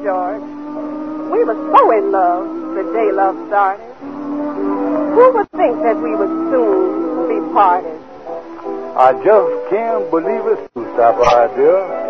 George. We were so in love the day love started. Who would think that we would soon be parted? I just can't believe it, Sapphire, dear.